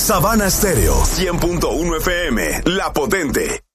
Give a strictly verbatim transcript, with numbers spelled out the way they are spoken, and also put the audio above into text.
Savana Stereo, cien punto uno F M, La Potente.